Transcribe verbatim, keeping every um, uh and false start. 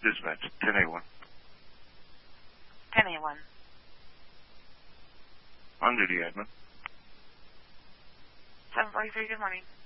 Dispatch, ten A one. ten A one. On duty, admin. seven forty-three, good morning.